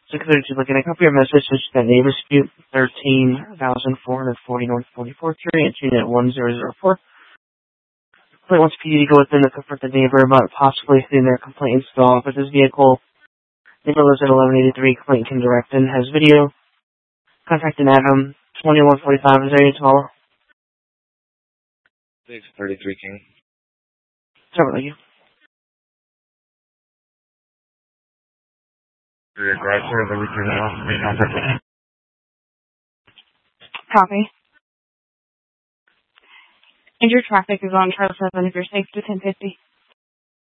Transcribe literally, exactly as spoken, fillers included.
six thirty-two, looking at copy your message, such that neighbor dispute thirteen thousand four hundred forty North forty-fourth Street, unit one zero zero four. Complaint wants P D to go within to confront the neighbor about possibly hitting their complaint installed with this vehicle. Neighbor lives at eleven eighty-three, complaint can direct and has video. Contact an Adam, twenty-one forty-five, is there any taller? six thirty-three King. Sorry about you. Your garage sir, the return off, make contact with him. Copy. And your traffic is on Charles seven if you're safe to ten fifty.